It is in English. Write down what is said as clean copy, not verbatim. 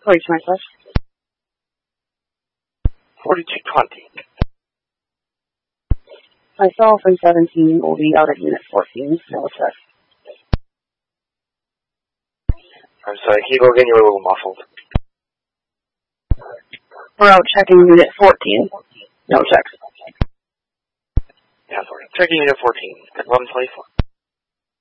Reach message. 4220. Myself and 17 will be out at Unit 14. No check. I'm sorry, can you go again? You were a little muffled. We're out checking Unit 14. No checks. Yeah, sorry. Checking Unit 14 at 1124.